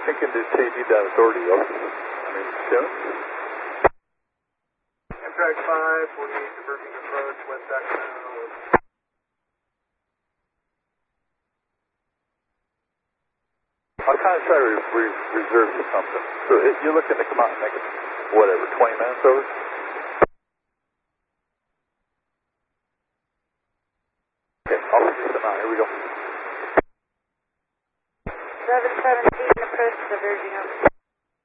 thinking to say you need that authority? Soon? Amtrak 5, 48 diverging approach, West Sacramento. I'll kind of try to reserve something. So if you're looking to come out and make it, whatever, 20 minutes over? Okay, I'll figure some out. Here we go.